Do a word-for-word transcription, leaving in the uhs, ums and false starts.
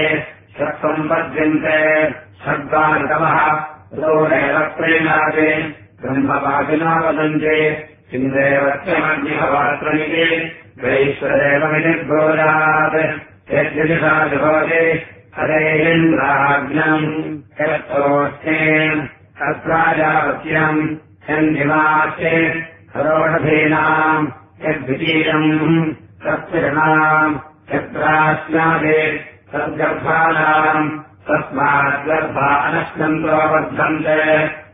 षट्सम्पद्यन्ते षड्वारितमः ऋतोरेव प्रेणाते ब्रह्मवादिना वदन्ते इन्द्रेवत्यमग्निभवात्रमिति वैश्वरेवमिति ब्रूयात् यद्यदिशा जुहोति हरेन्द्राग्नम् यत्तोष्णेम् तत्राजावत्यम् यन्निवास्ये हरोषधीनाम् यद्वितीयम् तत्पिरणाम् यत्राश्नादे तद्गर्भाणाम् तस्माद्गर्भा अनश्नन्तो वर्धन्ते